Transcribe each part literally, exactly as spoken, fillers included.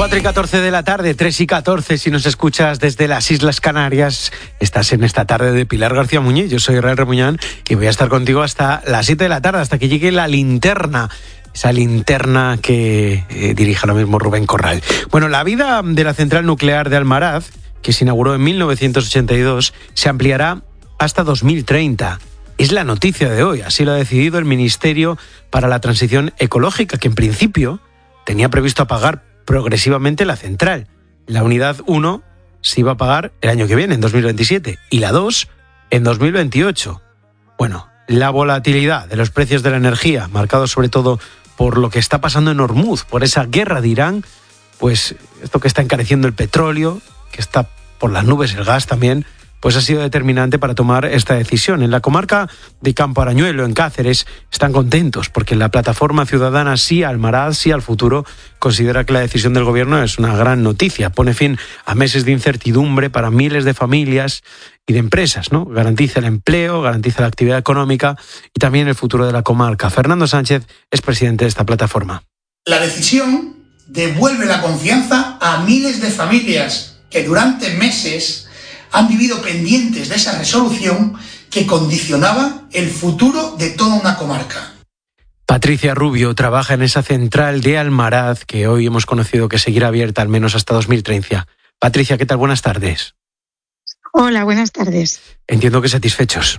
cuatro y catorce de la tarde, tres y catorce, si nos escuchas desde las Islas Canarias, estás en esta tarde de Pilar García Muñiz. Yo soy Israel Remuñán y voy a estar contigo hasta las siete de la tarde, hasta que llegue la linterna. Esa linterna que eh, dirige ahora mismo Rubén Corral. Bueno, la vida de la central nuclear de Almaraz, que se inauguró en mil novecientos ochenta y dos, se ampliará hasta dos mil treinta. Es la noticia de hoy, así lo ha decidido el Ministerio para la Transición Ecológica, que en principio tenía previsto apagar progresivamente la central. La unidad uno se iba a apagar el año que viene, en dos mil veintisiete, y la dos en dos mil veintiocho. Bueno, la volatilidad de los precios de la energía, marcado sobre todo por lo que está pasando en Hormuz, por esa guerra de Irán, pues esto que está encareciendo el petróleo, que está por las nubes el gas también, pues ha sido determinante para tomar esta decisión. En la comarca de Campo Arañuelo, en Cáceres, están contentos porque la plataforma ciudadana Sí Almaraz, Sí al Futuro considera que la decisión del gobierno es una gran noticia. Pone fin a meses de incertidumbre para miles de familias y de empresas, ¿no? Garantiza el empleo, garantiza la actividad económica y también el futuro de la comarca. Fernando Sánchez es presidente de esta plataforma. La decisión devuelve la confianza a miles de familias que durante meses han vivido pendientes de esa resolución que condicionaba el futuro de toda una comarca. Patricia Rubio trabaja en esa central de Almaraz que hoy hemos conocido que seguirá abierta al menos hasta dos mil treinta. Patricia, ¿qué tal? Buenas tardes. Hola, buenas tardes. Entiendo que satisfechos.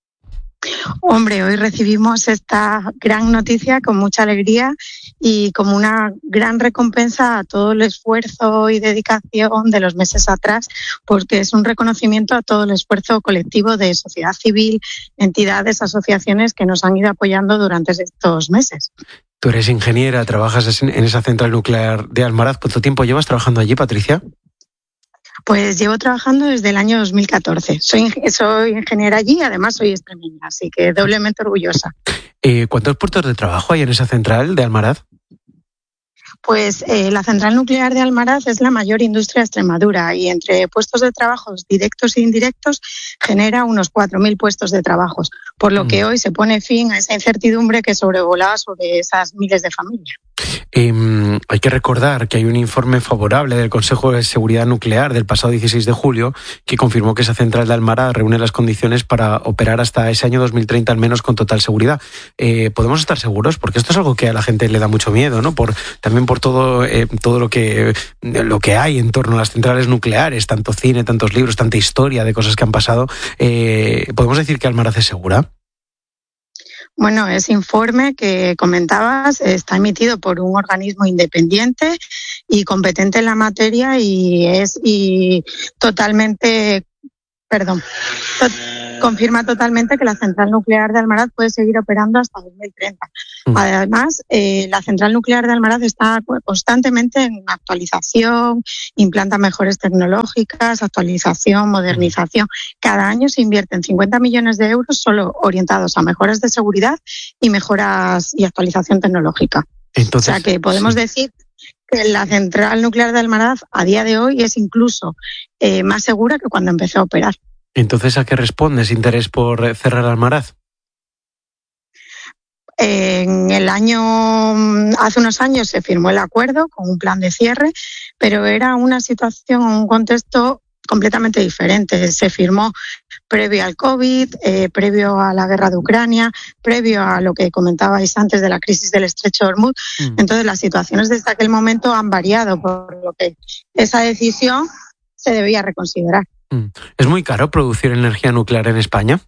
Hombre, hoy recibimos esta gran noticia con mucha alegría y como una gran recompensa a todo el esfuerzo y dedicación de los meses atrás, porque es un reconocimiento a todo el esfuerzo colectivo de sociedad civil, entidades, asociaciones que nos han ido apoyando durante estos meses. Tú eres ingeniera, trabajas en esa central nuclear de Almaraz. ¿Cuánto tiempo llevas trabajando allí, Patricia? Pues llevo trabajando desde el año dos mil catorce. Soy, soy ingeniera allí y además soy extremeña, así que doblemente orgullosa. Eh, ¿Cuántos puestos de trabajo hay en esa central de Almaraz? Pues eh, la central nuclear de Almaraz es la mayor industria de Extremadura y entre puestos de trabajo directos e indirectos genera unos cuatro mil puestos de trabajo, por lo que hoy se pone fin a esa incertidumbre que sobrevolaba sobre esas miles de familias. Eh, hay que recordar que hay un informe favorable del Consejo de Seguridad Nuclear del pasado dieciséis de julio que confirmó que esa central de Almaraz reúne las condiciones para operar hasta ese año dos mil treinta al menos con total seguridad. Eh, ¿Podemos estar seguros? Porque esto es algo que a la gente le da mucho miedo, ¿no? Por, también por todo, eh, todo lo que, lo que hay en torno a las centrales nucleares, tanto cine, tantos libros, tanta historia de cosas que han pasado. Eh, ¿Podemos decir que Almaraz es segura? Bueno, ese informe que comentabas está emitido por un organismo independiente y competente en la materia y es y totalmente, perdón, to, confirma totalmente que la central nuclear de Almaraz puede seguir operando hasta dos mil treinta. Mm. Además, eh, la central nuclear de Almaraz está constantemente en actualización, implanta mejores tecnológicas, actualización, modernización. Cada año se invierten cincuenta millones de euros solo orientados a mejoras de seguridad y mejoras y actualización tecnológica. Entonces, o sea que podemos sí. decir que la central nuclear de Almaraz a día de hoy es incluso eh, más segura que cuando empezó a operar. Entonces, ¿a qué responde ese interés por cerrar Almaraz? En el año, hace unos años se firmó el acuerdo con un plan de cierre, pero era una situación, un contexto completamente diferente. Se firmó previo al COVID, eh, previo a la guerra de Ucrania, previo a lo que comentabais antes de la crisis del estrecho de Hormuz. Mm. Entonces, las situaciones desde aquel momento han variado, por lo que esa decisión se debía reconsiderar. ¿Es muy caro producir energía nuclear en España?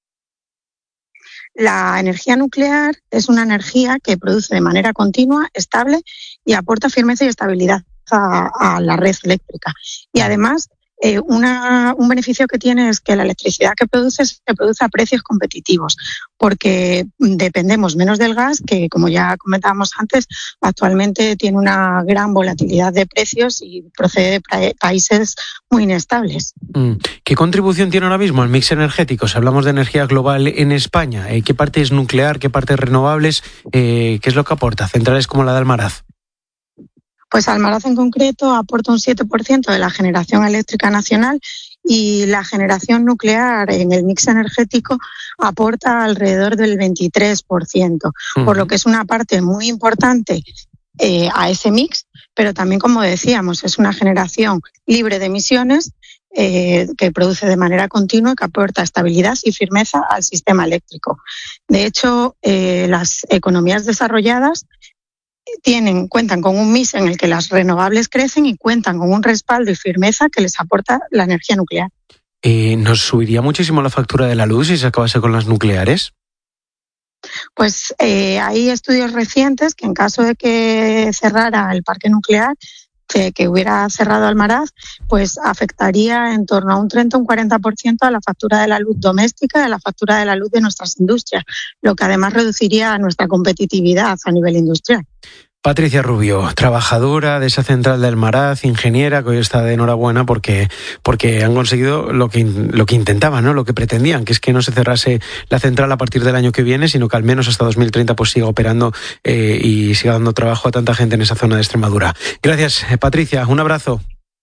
La energía nuclear es una energía que produce de manera continua, estable y aporta firmeza y estabilidad a, a la red eléctrica. Y además, eh, una, un beneficio que tiene es que la electricidad que produce se produce a precios competitivos, porque dependemos menos del gas, que como ya comentábamos antes, actualmente tiene una gran volatilidad de precios y procede de países muy inestables. ¿Qué contribución tiene ahora mismo al mix energético? Si hablamos de energía global en España, ¿qué parte es nuclear, qué parte es renovables? ¿Qué es lo que aporta centrales como la de Almaraz? Pues Almaraz en concreto aporta un siete por ciento de la generación eléctrica nacional y la generación nuclear en el mix energético aporta alrededor del veintitrés por ciento, uh-huh. por lo que es una parte muy importante eh, a ese mix, pero también, como decíamos, es una generación libre de emisiones eh, que produce de manera continua y que aporta estabilidad y firmeza al sistema eléctrico. De hecho, eh, las economías desarrolladas tienen, cuentan con un mix en el que las renovables crecen y cuentan con un respaldo y firmeza que les aporta la energía nuclear. Eh, ¿Nos subiría muchísimo la factura de la luz si se acabase con las nucleares? Pues eh, hay estudios recientes que en caso de que cerrara el parque nuclear, que, que hubiera cerrado Almaraz, pues afectaría en torno a un treinta o un cuarenta por ciento a la factura de la luz doméstica y a la factura de la luz de nuestras industrias, lo que además reduciría nuestra competitividad a nivel industrial. Patricia Rubio, trabajadora de esa central de Almaraz, ingeniera, que hoy está de enhorabuena porque, porque han conseguido lo que, lo que intentaban, ¿no? Lo que pretendían, que es que no se cerrase la central a partir del año que viene, sino que al menos hasta dos mil treinta pues siga operando eh, y siga dando trabajo a tanta gente en esa zona de Extremadura. Gracias, Patricia, un abrazo.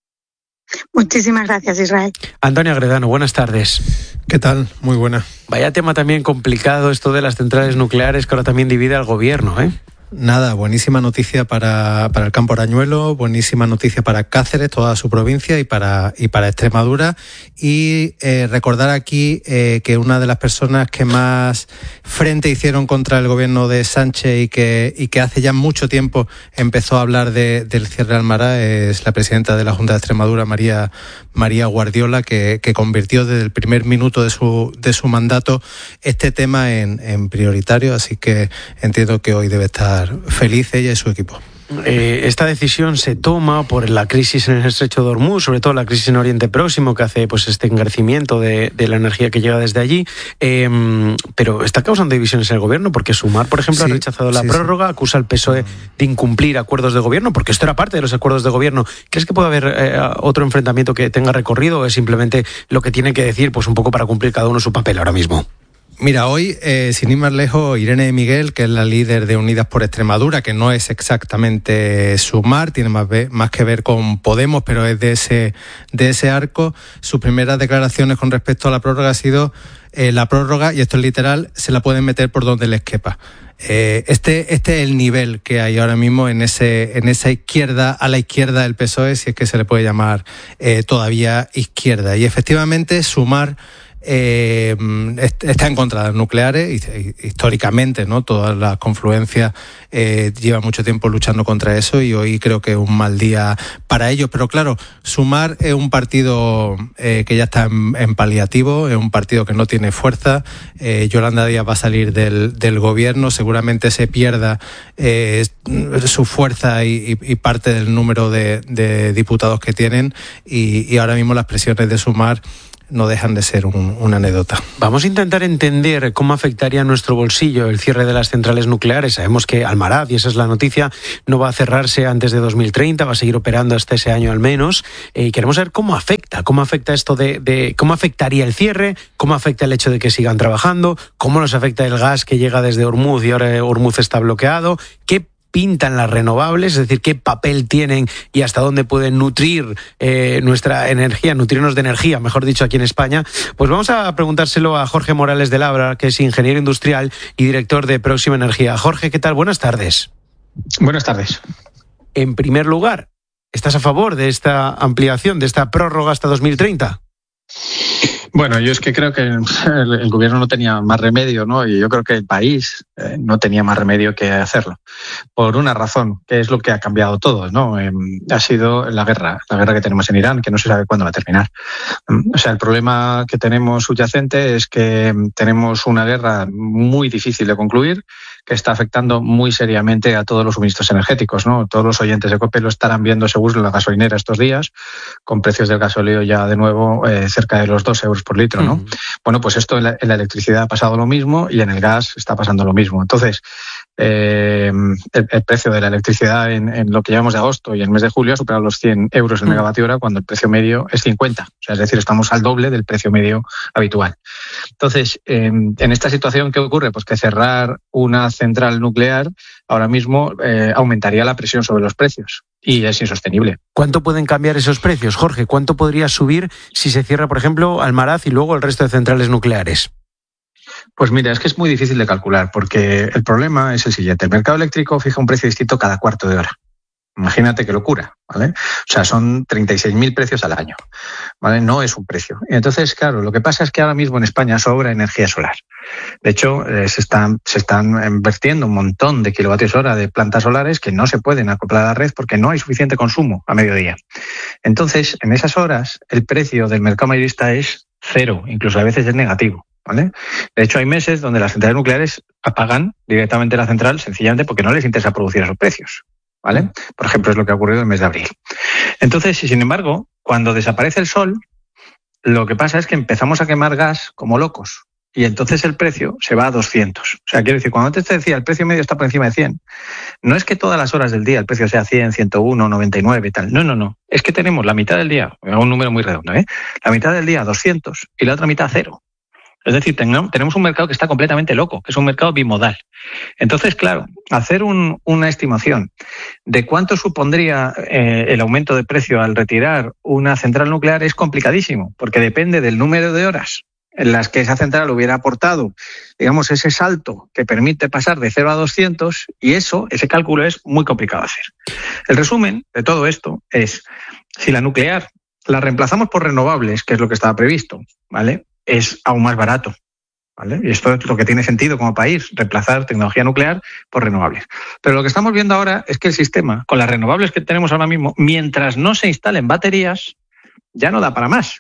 Muchísimas gracias, Israel. Antonio Agredano, buenas tardes. ¿Qué tal? Muy buena. Vaya tema también complicado esto de las centrales nucleares, que ahora también divide al gobierno, ¿eh? Nada, buenísima noticia para, para el campo arañuelo, buenísima noticia para Cáceres, toda su provincia, y para, y para Extremadura. Y eh, recordar aquí eh, que una de las personas que más frente hicieron contra el gobierno de Sánchez y que, y que hace ya mucho tiempo empezó a hablar de, del cierre de Almaraz es la presidenta de la Junta de Extremadura, María, María Guardiola, que, que convirtió desde el primer minuto de su, de su mandato este tema en, en prioritario. Así que entiendo que hoy debe estar feliz ella y su equipo. Eh, esta decisión se toma por la crisis en el estrecho de Hormuz, sobre todo la crisis en Oriente Próximo, que hace pues este encarecimiento de, de la energía que llega desde allí, eh, pero está causando divisiones en el gobierno, porque Sumar, por ejemplo, sí, ha rechazado la sí, prórroga, sí. acusa al P S O E de incumplir acuerdos de gobierno, porque esto era parte de los acuerdos de gobierno. ¿Crees que puede haber eh, otro enfrentamiento que tenga recorrido, o es simplemente lo que tiene que decir, pues un poco para cumplir cada uno su papel ahora mismo? Mira, hoy, eh, sin ir más lejos, Irene Miguel, que es la líder de Unidas por Extremadura, que no es exactamente Sumar, tiene más, ve, más que ver con Podemos, pero es de ese, de ese arco. Sus primeras declaraciones con respecto a la prórroga ha sido eh, la prórroga, y esto es literal, se la pueden meter por donde les quepa. Eh, este, este es el nivel que hay ahora mismo en ese, en esa izquierda, a la izquierda del P S O E, si es que se le puede llamar eh, todavía izquierda. Y efectivamente, Sumar Eh, está en contra de las nucleares, históricamente, ¿no? Todas las confluencias eh, llevan mucho tiempo luchando contra eso, y hoy creo que es un mal día para ellos. Pero claro, Sumar es un partido eh, que ya está en, en paliativo, es un partido que no tiene fuerza. eh, Yolanda Díaz va a salir del, del gobierno, seguramente se pierda eh, su fuerza y, y, y parte del número de, de diputados que tienen, y, y ahora mismo las presiones de Sumar no dejan de ser un, una anécdota. Vamos a intentar entender cómo afectaría a nuestro bolsillo el cierre de las centrales nucleares. Sabemos que Almaraz, y esa es la noticia, no va a cerrarse antes de dos mil treinta, va a seguir operando hasta ese año al menos. Eh, y queremos saber cómo afecta, cómo afecta esto de, de, cómo afectaría el cierre, cómo afecta el hecho de que sigan trabajando, cómo nos afecta el gas que llega desde Hormuz y ahora Hormuz está bloqueado, qué pintan las renovables, es decir, qué papel tienen y hasta dónde pueden nutrir eh, nuestra energía, nutrirnos de energía, mejor dicho, aquí en España. Pues vamos a preguntárselo a Jorge Morales de Labra, que es ingeniero industrial y director de Próxima Energía. Jorge, ¿qué tal? Buenas tardes. Buenas tardes. En primer lugar, ¿estás a favor de esta ampliación, de esta prórroga hasta dos mil treinta? Bueno, yo es que creo que el, el gobierno no tenía más remedio, ¿no? Y yo creo que el país eh, no tenía más remedio que hacerlo. Por una razón, que es lo que ha cambiado todo, ¿no? Eh, ha sido la guerra, la guerra que tenemos en Irán, que no se sabe cuándo va a terminar. O sea, el problema que tenemos subyacente es que tenemos una guerra muy difícil de concluir, que está afectando muy seriamente a todos los suministros energéticos, ¿no? Todos los oyentes de COPE lo estarán viendo seguro en la gasolinera estos días, con precios del gasóleo ya de nuevo eh, cerca de los dos euros por litro, ¿no? Mm. Bueno, pues esto en la, en la electricidad ha pasado lo mismo, y en el gas está pasando lo mismo. Entonces, eh, el, el precio de la electricidad en, en lo que llevamos de agosto y el mes de julio ha superado los cien euros el megavatio hora, cuando el precio medio es cincuenta. O sea, es decir, estamos al doble del precio medio habitual. Entonces, eh, en esta situación, ¿qué ocurre? Pues que cerrar una central nuclear ahora mismo eh, aumentaría la presión sobre los precios, y es insostenible. ¿Cuánto pueden cambiar esos precios, Jorge? ¿Cuánto podría subir si se cierra, por ejemplo, Almaraz y luego el resto de centrales nucleares? Pues mira, es que es muy difícil de calcular porque el problema es el siguiente. El mercado eléctrico fija un precio distinto cada cuarto de hora. Imagínate qué locura, ¿vale? O sea, son treinta y seis mil precios al año, ¿vale? No es un precio. Y entonces, claro, lo que pasa es que ahora mismo en España sobra energía solar. De hecho, eh, se están, se están invirtiendo un montón de kilovatios hora de plantas solares que no se pueden acoplar a la red porque no hay suficiente consumo a mediodía. Entonces, en esas horas, el precio del mercado mayorista es cero, incluso a veces es negativo, ¿vale? De hecho, hay meses donde las centrales nucleares apagan directamente la central sencillamente porque no les interesa producir esos precios, ¿vale? Por ejemplo, es lo que ha ocurrido en el mes de abril. Entonces, sin embargo, cuando desaparece el sol, lo que pasa es que empezamos a quemar gas como locos y entonces el precio se va a doscientos. O sea, quiero decir, cuando antes te decía el precio medio está por encima de cien, no es que todas las horas del día el precio sea cien, ciento uno, noventa y nueve y tal. No, no, no. Es que tenemos la mitad del día, un número muy redondo, ¿eh? La mitad del día doscientos y la otra mitad cero. Es decir, tenemos un mercado que está completamente loco, que es un mercado bimodal. Entonces, claro, hacer un, una estimación de cuánto supondría eh, el aumento de precio al retirar una central nuclear es complicadísimo, porque depende del número de horas en las que esa central hubiera aportado, digamos, ese salto que permite pasar de cero a doscientos, y eso, ese cálculo es muy complicado de hacer. El resumen de todo esto es, si la nuclear la reemplazamos por renovables, que es lo que estaba previsto, ¿vale?, es aún más barato, ¿vale? Y esto es lo que tiene sentido como país, reemplazar tecnología nuclear por renovables. Pero lo que estamos viendo ahora es que el sistema, con las renovables que tenemos ahora mismo, mientras no se instalen baterías, ya no da para más,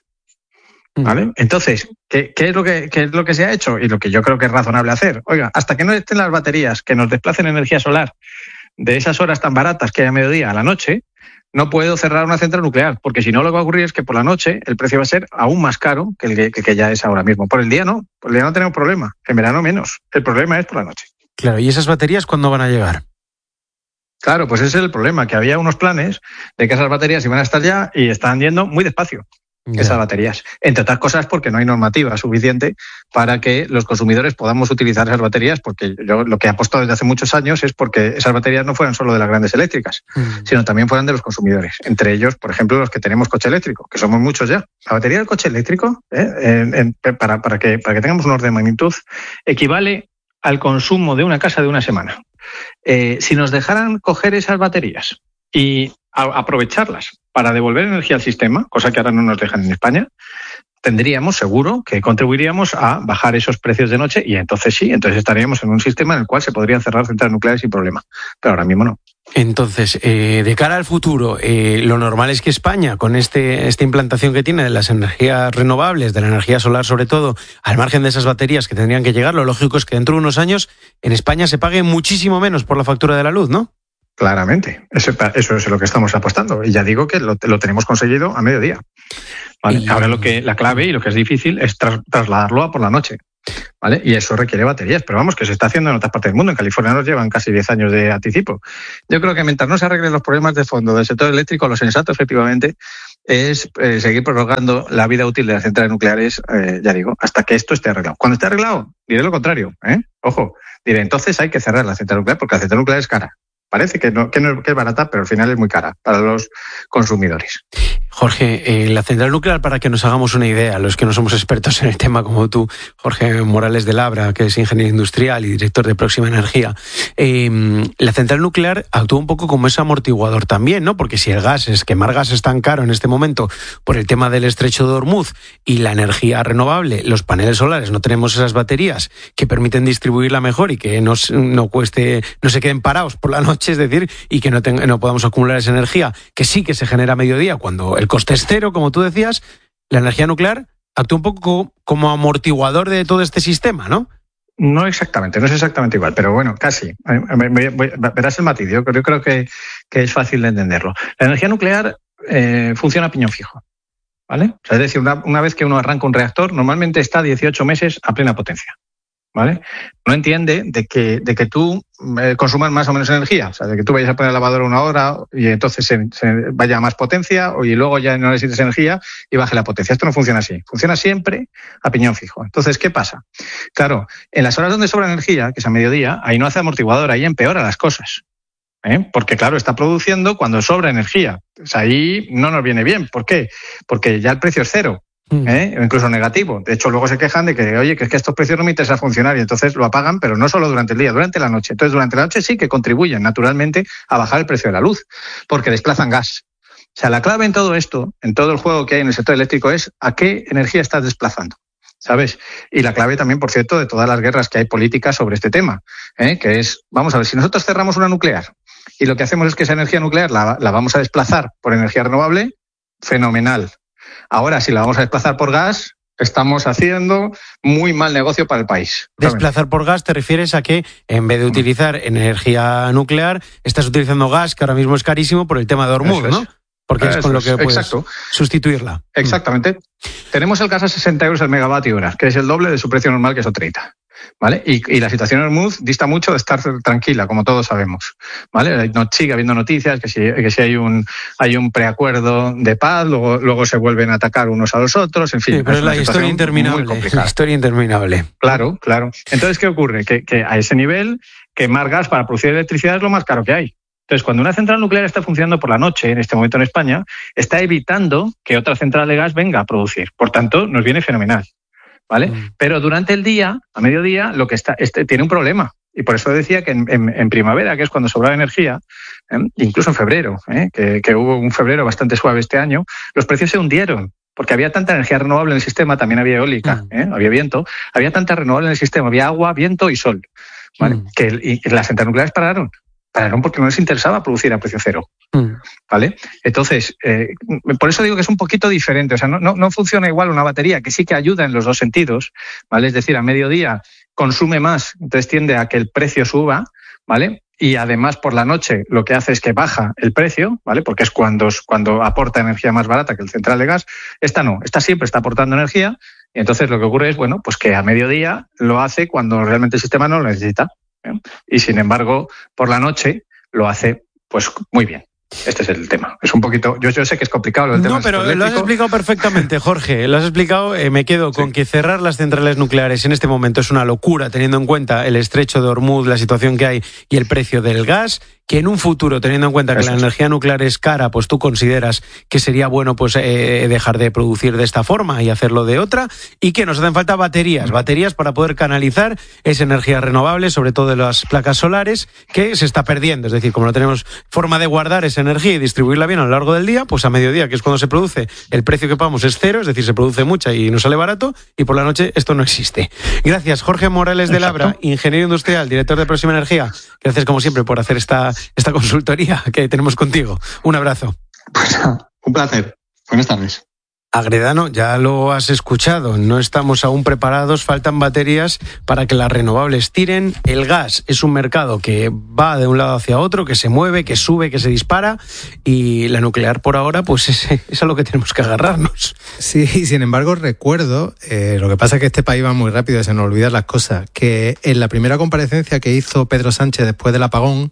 ¿vale? Entonces, ¿qué, qué es lo que, qué es lo que se ha hecho? Y lo que yo creo que es razonable hacer. Oiga, hasta que no estén las baterías que nos desplacen energía solar de esas horas tan baratas que hay a mediodía a la noche, no puedo cerrar una central nuclear, porque si no lo que va a ocurrir es que por la noche el precio va a ser aún más caro que el que, que ya es ahora mismo. Por el día no, por el día no tenemos problema, en verano menos. El problema es por la noche. Claro, ¿y esas baterías cuándo van a llegar? Claro, pues ese es el problema, que había unos planes de que esas baterías iban a estar ya y están yendo muy despacio. Yeah. Esas baterías, entre otras cosas porque no hay normativa suficiente para que los consumidores podamos utilizar esas baterías, porque yo lo que he apostado desde hace muchos años es porque esas baterías no fueran solo de las grandes eléctricas, mm. sino también fueran de los consumidores, entre ellos, por ejemplo, los que tenemos coche eléctrico, que somos muchos ya. La batería del coche eléctrico, ¿eh? en, en, para, para, que, para que tengamos un orden de magnitud, equivale al consumo de una casa de una semana. Eh, si nos dejaran coger esas baterías y a aprovecharlas para devolver energía al sistema, cosa que ahora no nos dejan en España, tendríamos seguro que contribuiríamos a bajar esos precios de noche y entonces sí, entonces estaríamos en un sistema en el cual se podrían cerrar centrales nucleares sin problema, pero ahora mismo no. Entonces, eh, de cara al futuro, eh, lo normal es que España, con este, esta implantación que tiene de las energías renovables, de la energía solar sobre todo, al margen de esas baterías que tendrían que llegar, lo lógico es que dentro de unos años en España se pague muchísimo menos por la factura de la luz, ¿no? Claramente, eso, eso es lo que estamos apostando. Y ya digo que lo, lo tenemos conseguido a mediodía. ¿Vale? Y... Ahora lo que la clave y lo que es difícil es tras, trasladarlo a por la noche. ¿Vale? Y eso requiere baterías, pero vamos, que se está haciendo en otras partes del mundo. En California nos llevan casi diez años de anticipo. Yo creo que mientras no se arreglen los problemas de fondo del sector eléctrico, lo sensato efectivamente es eh, seguir prorrogando la vida útil de las centrales nucleares, eh, ya digo, hasta que esto esté arreglado. Cuando esté arreglado, diré lo contrario, ¿eh? Ojo, diré, entonces hay que cerrar la central nuclear porque la central nuclear es cara. Parece que no, que no que es barata, pero al final es muy cara para los consumidores. Jorge, eh, la central nuclear, para que nos hagamos una idea, los que no somos expertos en el tema como tú, Jorge Morales de Labra, que es ingeniero industrial y director de Próxima Energía, eh, la central nuclear actúa un poco como ese amortiguador también, ¿no? Porque si el gas es, quemar gas es tan caro en este momento por el tema del estrecho de Hormuz y la energía renovable, los paneles solares, no tenemos esas baterías que permiten distribuirla mejor y que no, no cueste, no se queden parados por la noche, es decir, y que no, ten, no podamos acumular esa energía, que sí que se genera a mediodía cuando el coste es cero, como tú decías, la energía nuclear actúa un poco como amortiguador de todo este sistema, ¿no? No exactamente, no es exactamente igual, pero bueno, casi. Verás el matiz, yo creo que, que es fácil de entenderlo. La energía nuclear eh, funciona a piñón fijo, ¿vale? O sea, es decir, una, una vez que uno arranca un reactor, normalmente está dieciocho meses a plena potencia, ¿vale? No entiende de que, de que tú eh, consumas más o menos energía, o sea, de que tú vayas a poner la lavadora una hora y entonces se, se vaya a más potencia y luego ya no necesites energía y baje la potencia. Esto no funciona así, funciona siempre a piñón fijo. Entonces, ¿qué pasa? Claro, en las horas donde sobra energía, que es a mediodía, ahí no hace amortiguador, ahí empeora las cosas. ¿Eh? Porque claro, está produciendo cuando sobra energía. O sea, ahí no nos viene bien. ¿Por qué? Porque ya el precio es cero. ¿eh? O incluso negativo. De hecho, luego se quejan de que, oye, que es que estos precios no me interesa funcionar, y entonces lo apagan, pero no solo durante el día, durante la noche. Entonces, durante la noche sí que contribuyen naturalmente a bajar el precio de la luz, porque desplazan gas. O sea, la clave en todo esto, en todo el juego que hay en el sector eléctrico, es a qué energía estás desplazando, ¿sabes? Y la clave también, por cierto, de todas las guerras que hay políticas sobre este tema, ¿eh? Que es, vamos a ver, si nosotros cerramos una nuclear y lo que hacemos es que esa energía nuclear la, la vamos a desplazar por energía renovable, fenomenal. Ahora, si la vamos a desplazar por gas, estamos haciendo muy mal negocio para el país. Desplazar por gas, ¿te refieres a que en vez de utilizar energía nuclear, estás utilizando gas, que ahora mismo es carísimo por el tema de Hormuz, ¿no? Porque es con lo que puedes Exacto. sustituirla. Exactamente. Tenemos el gas a sesenta euros el megavatio hora, que es el doble de su precio normal, que es a treinta. ¿Vale? Y, y la situación en Hormuz dista mucho de estar tranquila, como todos sabemos. ¿Vale? No, sigue habiendo noticias que si, que si hay un hay un preacuerdo de paz, luego, luego se vuelven a atacar unos a los otros, en fin. Sí, pero es la historia interminable. La historia interminable. Claro, claro. Entonces, ¿qué ocurre? Que, que a ese nivel, quemar gas para producir electricidad es lo más caro que hay. Entonces, cuando una central nuclear está funcionando por la noche, en este momento en España, está evitando que otra central de gas venga a producir. Por tanto, nos viene fenomenal, ¿vale? Mm. Pero durante el día, a mediodía, lo que está este, tiene un problema. Y por eso decía que en, en, en primavera, que es cuando sobraba energía, ¿eh? Incluso en febrero, ¿eh? que, que hubo un febrero bastante suave este año, los precios se hundieron. Porque había tanta energía renovable en el sistema, también había eólica, ¿eh? Había viento, había tanta renovable en el sistema, había agua, viento y sol, ¿vale? Mm. Que y las centrales nucleares pararon. Pararon porque no les interesaba producir a precio cero, ¿vale? Entonces, eh, por eso digo que es un poquito diferente. O sea, no, no, no funciona igual una batería, que sí que ayuda en los dos sentidos, ¿vale? Es decir, a mediodía consume más, entonces tiende a que el precio suba, ¿vale? Y además por la noche lo que hace es que baja el precio, ¿vale? Porque es cuando, cuando aporta energía más barata que el central de gas. Esta no, esta siempre está aportando energía, y entonces lo que ocurre es, bueno, pues que a mediodía lo hace cuando realmente el sistema no lo necesita. ¿eh? Y sin embargo, por la noche lo hace pues muy bien. Este es el tema. Es un poquito. Yo, yo sé que es complicado lo del tema. No, pero lo has explicado perfectamente, Jorge. Lo has explicado. Eh, me quedo con sí. que cerrar las centrales nucleares en este momento es una locura, teniendo en cuenta el estrecho de Hormuz, la situación que hay y el precio del gas. Que en un futuro, teniendo en cuenta que Eso la energía nuclear es cara, pues tú consideras que sería bueno pues eh, dejar de producir de esta forma y hacerlo de otra, y que nos hacen falta baterías, baterías para poder canalizar esa energía renovable, sobre todo de las placas solares, que se está perdiendo. Es decir, como no tenemos forma de guardar esa energía y distribuirla bien a lo largo del día, pues a mediodía, que es cuando se produce, el precio que pagamos es cero, es decir, se produce mucha y nos sale barato, y por la noche esto no existe. Gracias, Jorge Morales de Labra, ingeniero industrial, director de Próxima Energía. Gracias, como siempre, por hacer esta esta consultoría que tenemos contigo. Un abrazo. Pues un placer. Buenas tardes. Agredano, ya lo has escuchado, no estamos aún preparados, faltan baterías para que las renovables tiren. El gas es un mercado que va de un lado hacia otro, que se mueve, que sube, que se dispara, y la nuclear por ahora pues es, es a lo que tenemos que agarrarnos. Sí, sin embargo recuerdo, eh, lo que pasa es que este país va muy rápido y se nos olvidan las cosas, que en la primera comparecencia que hizo Pedro Sánchez después del apagón,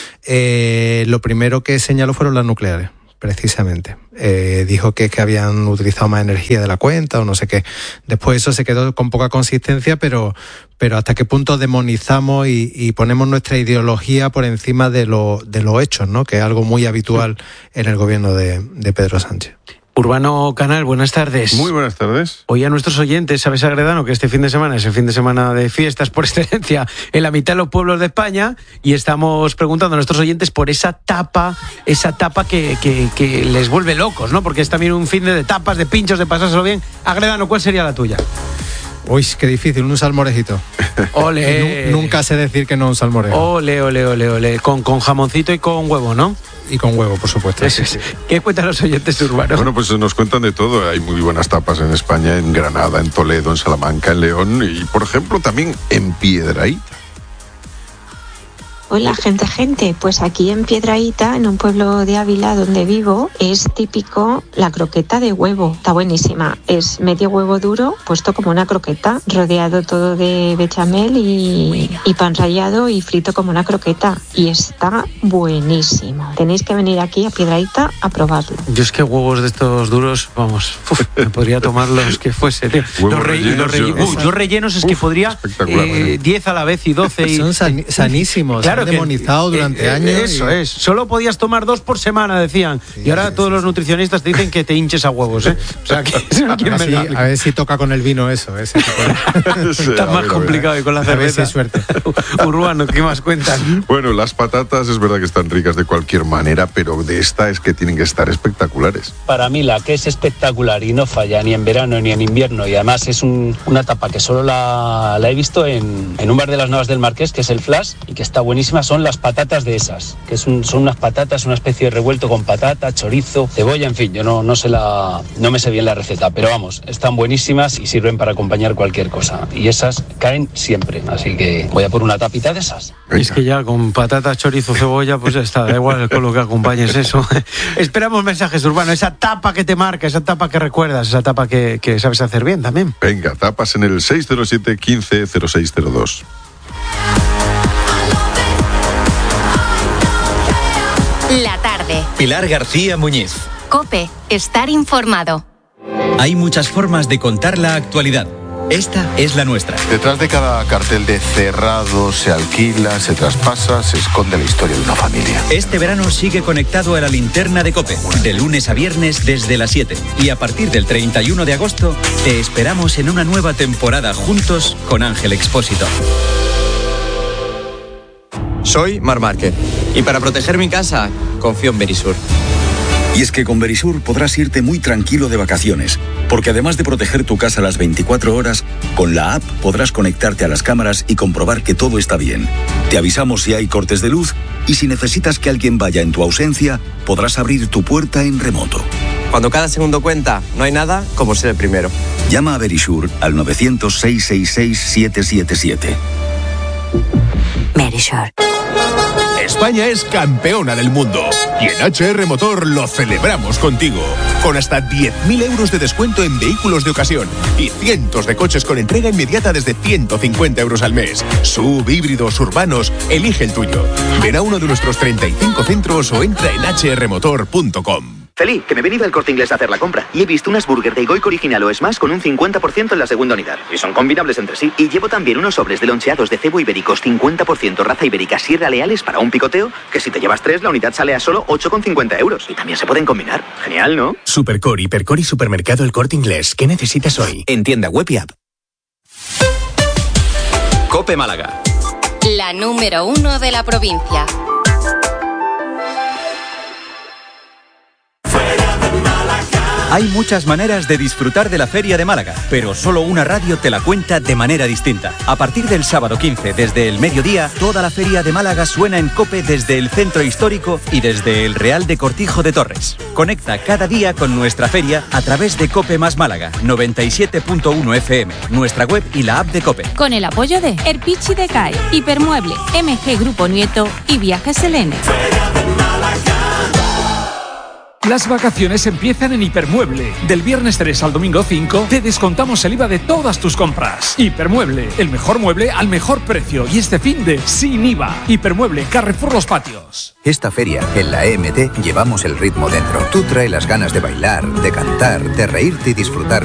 eh, lo primero que señaló fueron las nucleares. Precisamente. Eh, dijo que, que habían utilizado más energía de la cuenta o no sé qué. Después eso se quedó con poca consistencia, pero, pero hasta qué punto demonizamos y, y ponemos nuestra ideología por encima de, lo, de los hechos, ¿no? Que es algo muy habitual en el gobierno de, de Pedro Sánchez. Urbano Canal, buenas tardes. Muy buenas tardes. Hoy a nuestros oyentes, sabes, Agredano, que este fin de semana es el fin de semana de fiestas por excelencia en la mitad de los pueblos de España, y estamos preguntando a nuestros oyentes por esa tapa, esa tapa que, que, que les vuelve locos, ¿no? Porque es también un fin de tapas, de pinchos, de pasárselo bien. Agredano, ¿cuál sería la tuya? Uy, qué difícil, un salmorejito. Ole. Nunca sé decir que no un salmorejo. Ole, ole, ole, ole. Con, con jamoncito y con huevo, ¿no? Y con huevo, por supuesto. Eso es. ¿Qué cuentan los oyentes urbanos? Bueno, pues nos cuentan de todo. Hay muy buenas tapas en España, en Granada, en Toledo, en Salamanca, en León y, por ejemplo, también en Piedrahíta. Hola, gente, gente. Pues aquí en Piedrahíta, en un pueblo de Ávila donde vivo, es típico la croqueta de huevo. Está buenísima. Es medio huevo duro, puesto como una croqueta, rodeado todo de bechamel y, y pan rallado y frito como una croqueta. Y está buenísimo. Tenéis que venir aquí a Piedrahíta a probarlo. Yo es que huevos de estos duros, vamos, uf, me podría tomar los que fuese, tío. Los rellenos, los rellenos, yo, uh, yo rellenos es uf, que podría diez eh, ¿eh? a la vez y doce. Y, son san, sanísimos. Claro, claro, demonizado que, durante eh, años. Eso y... es, solo podías tomar dos por semana, decían. Sí, y ahora sí, todos sí. los nutricionistas te dicen que te hinches a huevos, ¿eh? O sea, que, a, ver si, a ver si toca con el vino eso. Ese tipo de... sí, Está más ver, complicado y con la cerveza. A ver si suerte. Urbano, ¿qué más cuentan? Bueno, las patatas es verdad que están ricas de cualquier manera, pero de esta es que tienen que estar espectaculares. Para mí la que es espectacular y no falla ni en verano ni en invierno, y además es un, una tapa que solo la, la he visto en, en un bar de las Navas del Marqués, que es el Flash, y que está buenísima, son las patatas de esas, que es un, son unas patatas, una especie de revuelto con patata, chorizo, cebolla, en fin, yo no, no sé la, no me sé bien la receta, pero vamos, están buenísimas y sirven para acompañar cualquier cosa, y esas caen siempre, así que voy a por una tapita de esas. Y es que ya con patata, chorizo, cebolla, pues ya está, da igual con lo que acompañes eso. Esperamos mensajes, Urbano, esa tapa que te marca, esa tapa que recuerdas, esa tapa que, que sabes hacer bien también. Venga, tapas en el seis cero siete, quince, cero seis cero dos. La tarde. Pilar García Muñiz. COPE. Estar informado. Hay muchas formas de contar la actualidad. Esta es la nuestra. Detrás de cada cartel de cerrado, se alquila, se traspasa, se esconde la historia de una familia. Este verano sigue conectado a la linterna de COPE, de lunes a viernes desde las siete. Y a partir del treinta y uno de agosto, te esperamos en una nueva temporada juntos con Ángel Expósito. Soy Mar Márquez y para proteger mi casa, confío en Verisur. Y es que con Verisur podrás irte muy tranquilo de vacaciones, porque además de proteger tu casa las veinticuatro horas, con la app podrás conectarte a las cámaras y comprobar que todo está bien. Te avisamos si hay cortes de luz y si necesitas que alguien vaya en tu ausencia, podrás abrir tu puerta en remoto. Cuando cada segundo cuenta, no hay nada como ser el primero. Llama a Verisur al nueve cero cero, seis seis seis, siete siete siete. Verisur. España es campeona del mundo y en H R Motor lo celebramos contigo. Con hasta diez mil euros de descuento en vehículos de ocasión y cientos de coches con entrega inmediata desde ciento cincuenta euros al mes. Sub, híbridos, urbanos, elige el tuyo. Ven a uno de nuestros treinta y cinco centros o entra en h r motor punto com. Feli, que me he venido al Corte Inglés a hacer la compra y he visto unas burger de Goico original o Smash con un cincuenta por ciento en la segunda unidad. Y son combinables entre sí. Y llevo también unos sobres de loncheados de cebo ibéricos cincuenta por ciento raza ibérica Sierra Leales para un picoteo, que si te llevas tres la unidad sale a solo ocho con cincuenta euros. Y también se pueden combinar. Genial, ¿no? Supercore, Hipercore y Supermercado El Corte Inglés. ¿Qué necesitas hoy? En tienda web y app. COPE Málaga. La número uno de la provincia. Hay muchas maneras de disfrutar de la Feria de Málaga, pero solo una radio te la cuenta de manera distinta. A partir del sábado quince, desde el mediodía, toda la Feria de Málaga suena en COPE desde el Centro Histórico y desde el Real de Cortijo de Torres. Conecta cada día con nuestra feria a través de COPE más Málaga, noventa y siete punto uno F M, nuestra web y la app de COPE. Con el apoyo de Erpichi de C A E, Hipermueble, M G Grupo Nieto y Viajes Selene. Las vacaciones empiezan en Hipermueble. Del viernes tres al domingo cinco te descontamos el I V A de todas tus compras. Hipermueble, el mejor mueble al mejor precio. Y este finde sin I V A. Hipermueble, Carrefour Los Patios. Esta feria, en la E M T, llevamos el ritmo dentro. Tú trae las ganas de bailar, de cantar, de reírte y disfrutar